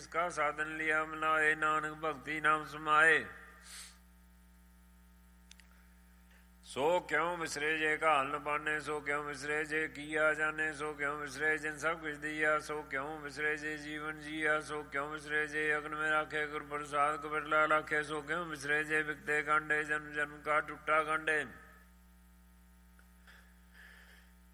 जिसका साधन लिया मिलाए, नानक भक्ति नाम समाए। सो क्यों बिसरे जे घाल न पाने, सो क्यों बिसरे जे किया जाने, सो क्यों बिसरे जिन सब कुछ दिया, सो क्यों बिसरे जे जीवन जिया, सो क्यों बिसरे जे अग्न में राखे, गुर प्रसाद को बिरला लाखे, सो क्यों बिसरे जे बिकते कांडे, जन्म जन्म का टूटा कांडे।